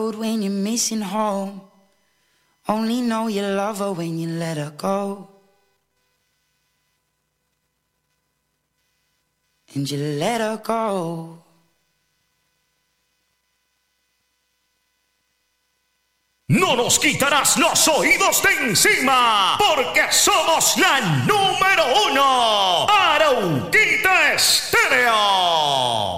road when you're missing home. Only know you love her when you let her go. And you let her go. No nos quitarás los oídos de encima, porque somos la número 1. Arauquita Estéreo.